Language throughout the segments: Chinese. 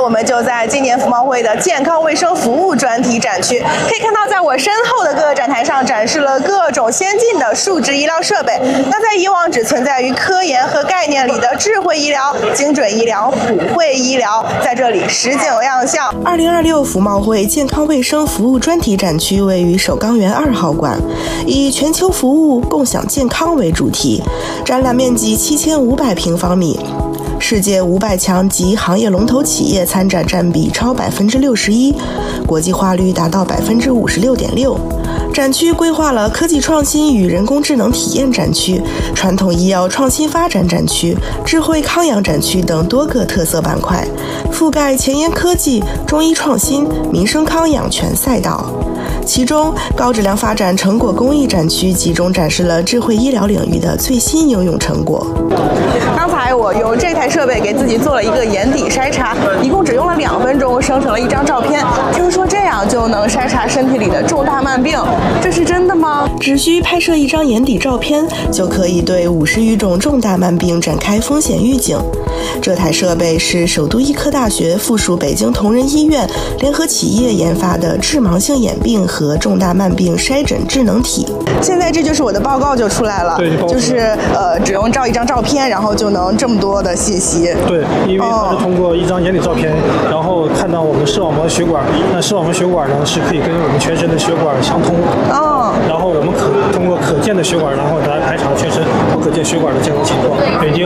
我们就在今年服贸会的健康卫生服务专题展区，可以看到在我身后的各个展台上展示了各种先进的数值医疗设备。那在以往只存在于科研和概念里的智慧医疗、精准医疗、普惠医疗，在这里实景亮相。2026服贸会健康卫生服务专题展区位于首钢园2号馆，以全球服务共享健康为主题，展览面积7500平方米。世界500强及行业龙头企业参展占比超61%，国际化率达到56.6%。展区规划了科技创新与人工智能体验展区、传统医药创新发展展区、智慧康养展区等多个特色板块，覆盖前沿科技、中医创新、民生康养全赛道。其中，高质量发展成果工艺展区集中展示了智慧医疗领域的最新应用成果。刚才我用这台设备给自己做了一个眼底筛查，一共只用了2分钟，生成了一张照片。听说这样就能筛查身体里的重大慢病，这是真的吗？只需拍摄一张眼底照片，就可以对50余种重大慢病展开风险预警。这台设备是首都医科大学附属北京同仁医院联合企业研发的致盲性眼病和重大慢病筛诊智能体。现在这就是我的报告就出来了，就是只用照一张照片，然后就能这么多的信息。 对，因为它是通过一张眼底照片，然后看到我们视网膜血管，那视网膜血管呢是可以跟我们全身的血管相通。然后我们通过可见的血管，然后来排查全身不可见血管的健康情况。北京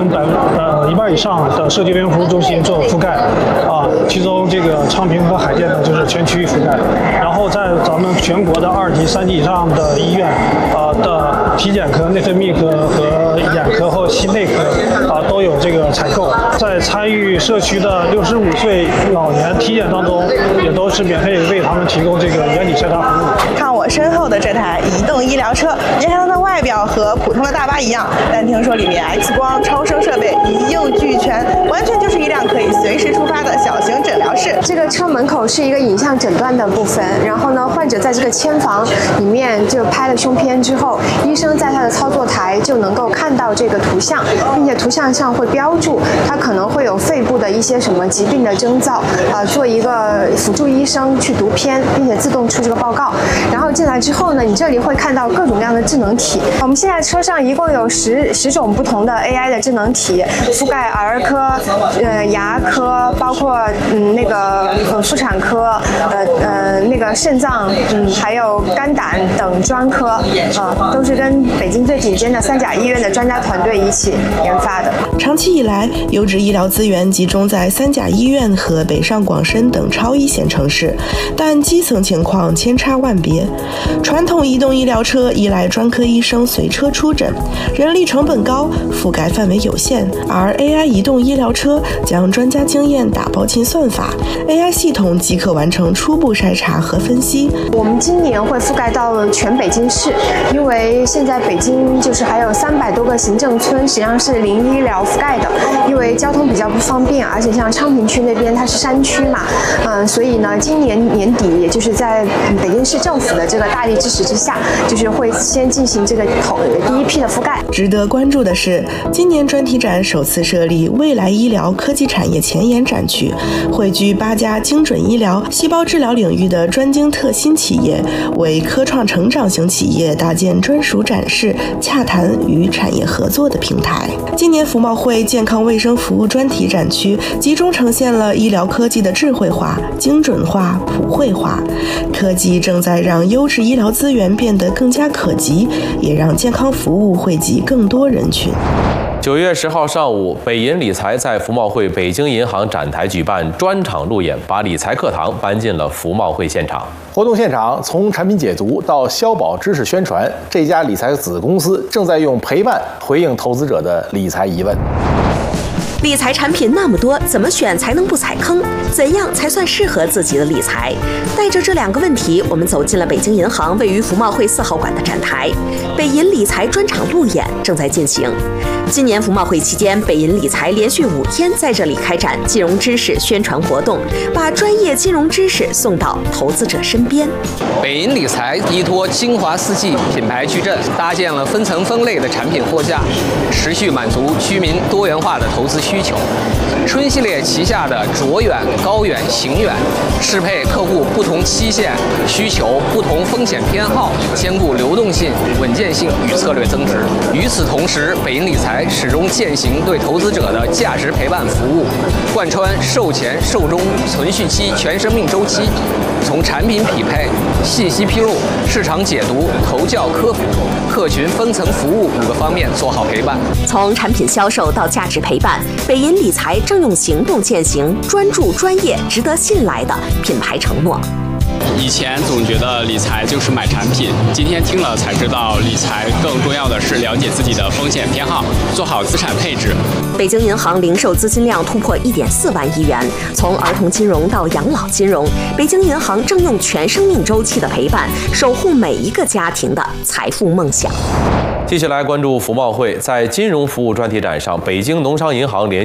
1半以上的社区卫生服务中心做覆盖其中这个昌平和海淀呢就是全区域覆盖。然后在咱们全国的2级、3级以上的医院的体检科、内分泌科和眼科或心内科都有这个采购。在参与社区的65岁老年体检当中，也都是免费为他们提供这个眼底筛查服务。 看我身后的这台移动医疗车，你看它的外表和普通的大巴一样，但听说里面 X 光、超声设备一应俱全，完全就是一辆可以随时出发的小型诊疗室。 这个车门口是一个影像诊断的部分，然后呢，患者在这个签房里面就拍了胸片之后，医生在他的操作台就能够看到这个图像，并且图像上会标注他可能会有肺部的一些什么疾病的征兆，做一个辅助医生去读片，并且自动出这个报告。然后进来之后呢，你这里会看到各种各样的智能体。我们现在车上一共有10种不同的 AI 的智能体，覆盖儿科、牙科，包括那个妇产科、那个肾脏，还有肝胆等专科，都是跟北京最顶尖的3甲医院的专家团队一起研发的。 长期以来，优质医疗资源集中在3甲医院和北上广深等超一线城市，但基层情况千差万别。传统移动医疗车依赖专科医生随车出诊，人力成本高，覆盖范围有限，而 AI 移动医疗车将专家经验打包进算法 ，AI 系统即可完成初步筛查和分析。 我们今年会覆盖到全北京市，因为现在北京就是还有300多个行政村，实际上是零医疗覆盖的，因为交通比较不方便，而且像昌平区那边它是山区嘛，所以呢，今年年底也就是在北京市政府的这个大力支持之下，就是会先进行这个第一批的覆盖。 值得关注的是，今年专题展首次设立未来医疗科技产业前沿展区，汇聚8家精准医疗、细胞治疗领域的专精特新企业，为科创成长型企业搭建专属展示、洽谈与产业合作的平台。今年服贸会健康卫生服务专题展区集中呈现了医疗科技的智慧化、精准化、普惠化。科技正在让优质医疗资源变得更加可及，也让健康服务惠及更多人群。 9月10号上午，北银理财在服贸会北京银行展台举办专场路演，把理财课堂搬进了服贸会现场。 活动现场从产品解读到消保知识宣传，这家理财子公司正在用陪伴回应投资者的理财疑问。 理财产品那么多，怎么选才能不踩坑？怎样才算适合自己的理财？带着这2个问题，我们走进了北京银行位于服贸会4号馆的展台。北银理财专场路演正在进行。今年服贸会期间，北银理财连续5天在这里开展金融知识宣传活动，把专业金融知识送到投资者身边。 北银理财依托精华四季品牌矩阵，搭建了分层分类的产品货架，持续满足居民多元化的投资需求。 春系列旗下的卓远、高远、行远，适配客户不同期限需求、不同风险偏好，兼顾流动性、稳健性与策略增值。与此同时，北银理财始终践行对投资者的价值陪伴服务，贯穿售前、售中、存续期全生命周期，从产品匹配、信息披露、市场解读、投教科普、客群分层服务5个方面做好陪伴。 从产品销售到价值陪伴，北银理财正用行动践行专注、专业、值得信赖的品牌承诺。 以前总觉得理财就是买产品，今天听了才知道，理财更重要的是了解自己的风险偏好，做好资产配置。 北京银行零售资金量突破1.4万亿元，从儿童金融到养老金融，北京银行正用全生命周期的陪伴，守护每一个家庭的财富梦想。 接下来关注服贸会，在金融服务专题展上，北京农商银行连续